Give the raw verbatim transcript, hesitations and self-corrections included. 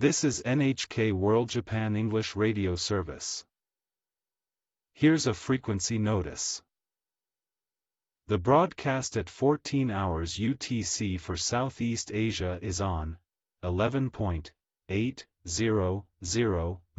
This is N H K World Japan English Radio Service. Here's a frequency notice. The broadcast at fourteen hours U T C for Southeast Asia is on eleven point eight zero zero